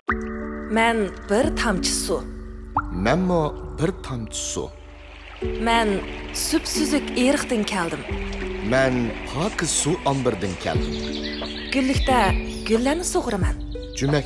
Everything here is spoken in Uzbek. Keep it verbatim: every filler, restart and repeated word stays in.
Men bir tamchi suv. Menmo bir tomchi suv. Men süpsüzük eriqdan keldim. Men pokiz suv ombirdan keldim. Gullikda gullarni sug'uraman. Jumak